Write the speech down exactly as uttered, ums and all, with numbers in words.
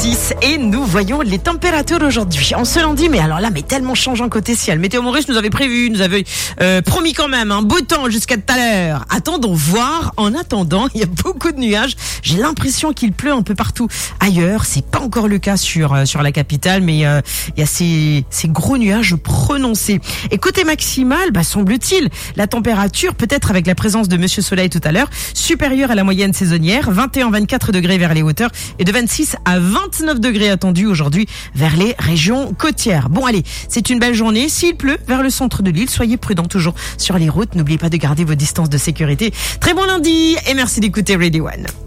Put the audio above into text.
six et nous voyons les températures aujourd'hui. En ce lundi, mais alors là, mais tellement changeant côté ciel. Météo Maurice nous avait prévu, nous avait euh, promis quand même un beau temps jusqu'à tout à l'heure. Attendons voir. En attendant, il y a beaucoup de nuages. J'ai l'impression qu'il pleut un peu partout ailleurs. C'est pas encore le cas sur euh, sur la capitale, mais euh, il y a ces ces gros nuages prononcés. Et côté maximal, bah, semble-t-il, la température, peut-être avec la présence de Monsieur Soleil tout à l'heure, supérieure à la moyenne saisonnière, vingt et un à vingt-quatre degrés vers les hauteurs et de vingt-six à vingt-neuf degrés attendus aujourd'hui vers les régions côtières. Bon allez, c'est une belle journée. S'il pleut vers le centre de l'île, soyez prudents toujours sur les routes. N'oubliez pas de garder vos distances de sécurité. Très bon lundi et merci d'écouter Radio One.